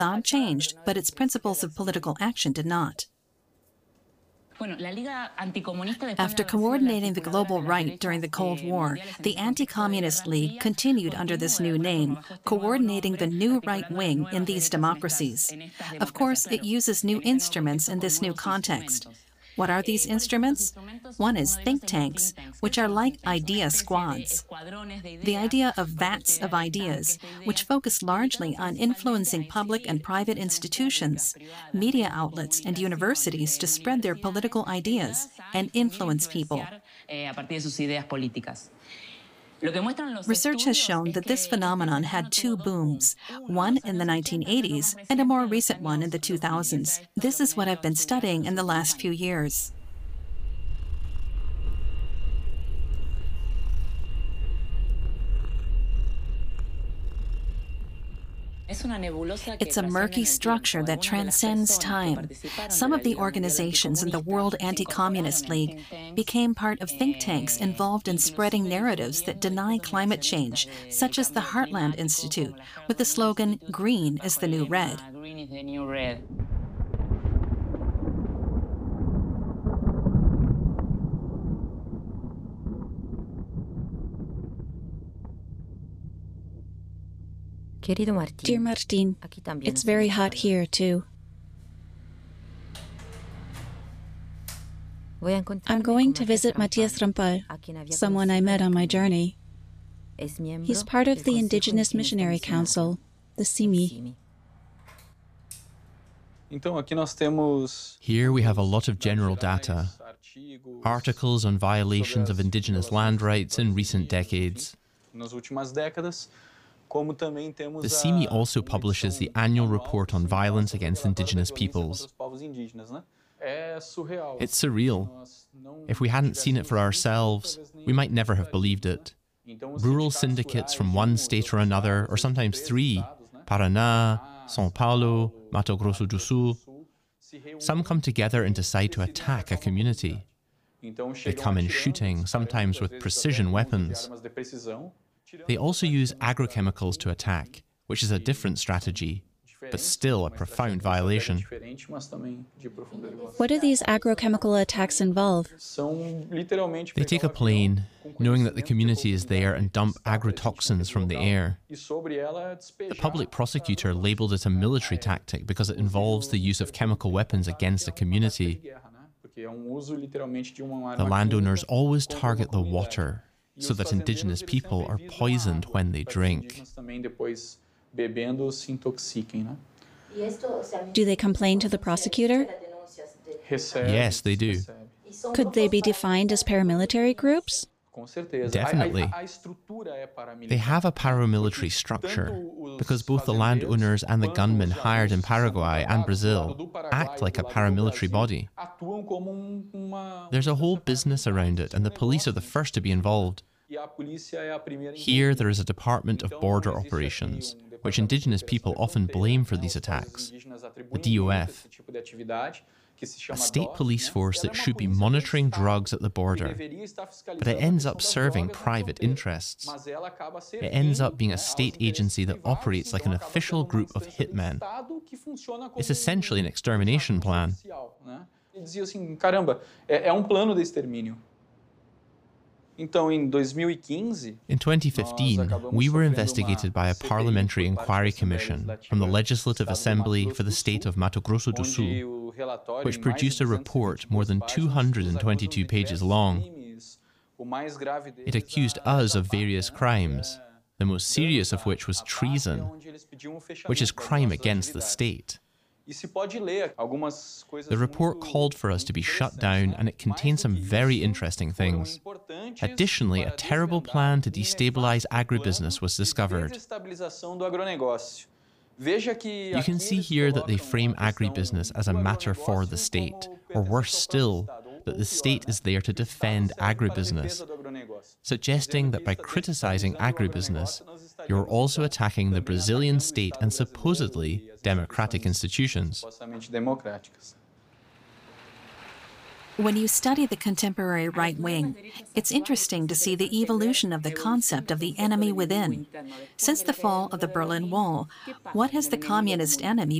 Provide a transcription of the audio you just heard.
facade changed, but its principles of political action did not. After coordinating the global right during the Cold War, the Anti-Communist League continued under this new name, coordinating the new right wing in these democracies. Of course, it uses new instruments in this new context. What are these instruments? One is think tanks, which are like idea squads. The idea of vats of ideas, which focus largely on influencing public and private institutions, media outlets, and universities to spread their political ideas and influence people. Research has shown that this phenomenon had two booms, one in the 1980s and a more recent one in the 2000s. This is what I've been studying in the last few years. It's a murky structure that transcends time. Some of the organizations in the World Anti-Communist League became part of think tanks involved in spreading narratives that deny climate change, such as the Heartland Institute, with the slogan, "Green is the new red." Dear Martin, it's very hot here, too. I'm going to visit Matias Rampal, someone I met on my journey. He's part of the Indigenous Missionary Council, the CIMI. Here we have a lot of general data, articles on violations of indigenous land rights in recent decades. The CIMI also publishes the annual report on violence against indigenous peoples. It's surreal. If we hadn't seen it for ourselves, we might never have believed it. Rural syndicates from one state or another, or sometimes three, Paraná, São Paulo, Mato Grosso do Sul, some come together and decide to attack a community. They come in shooting, sometimes with precision weapons. They also use agrochemicals to attack, which is a different strategy, but still a profound violation. What do these agrochemical attacks involve? They take a plane, knowing that the community is there, and dump agrotoxins from the air. The public prosecutor labeled it a military tactic because it involves the use of chemical weapons against a community. The landowners always target the water, so that indigenous people are poisoned when they drink. Do they complain to the prosecutor? Yes, they do. Could they be defined as paramilitary groups? Definitely. They have a paramilitary structure because both the landowners and the gunmen hired in Paraguay and Brazil act like a paramilitary body. There's a whole business around it, and the police are the first to be involved. Here there is a Department of Border Operations, which indigenous people often blame for these attacks, the DOF, a state police force that should be monitoring drugs at the border, but it ends up serving private interests. It ends up being a state agency that operates like an official group of hitmen. It's essentially an extermination plan. In 2015, we were investigated by a parliamentary inquiry commission from the Legislative Assembly for the state of Mato Grosso do Sul, which produced a report more than 222 pages long. It accused us of various crimes, the most serious of which was treason, which is crime against the state. The report called for us to be shut down, and it contained some very interesting things. Additionally, a terrible plan to destabilize agribusiness was discovered. You can see here that they frame agribusiness as a matter for the state, or worse still, that the state is there to defend agribusiness, suggesting that by criticizing agribusiness, you're also attacking the Brazilian state and supposedly democratic institutions. When you study the contemporary right wing, it's interesting to see the evolution of the concept of the enemy within. Since the fall of the Berlin Wall, what has the communist enemy